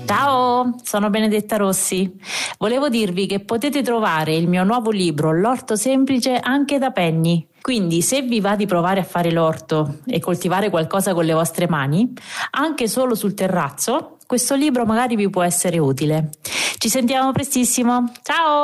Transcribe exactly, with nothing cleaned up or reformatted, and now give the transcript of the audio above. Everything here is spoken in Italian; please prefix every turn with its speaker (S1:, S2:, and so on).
S1: Ciao, sono Benedetta Rossi. Volevo dirvi che potete trovare il mio nuovo libro L'orto semplice anche da Penny. Quindi se vi va di provare a fare l'orto e coltivare qualcosa con le vostre mani, anche solo sul terrazzo, questo libro magari vi può essere utile. Ci sentiamo prestissimo. Ciao!